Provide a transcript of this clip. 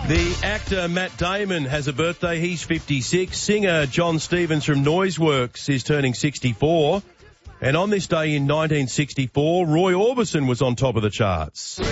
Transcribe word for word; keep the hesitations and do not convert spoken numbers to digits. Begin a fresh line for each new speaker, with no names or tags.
The actor Matt Damon has a birthday. He's fifty-six. Singer John Stevens from Noiseworks is turning sixty-four. And on this day in nineteen sixty-four, Roy Orbison was on top of the charts.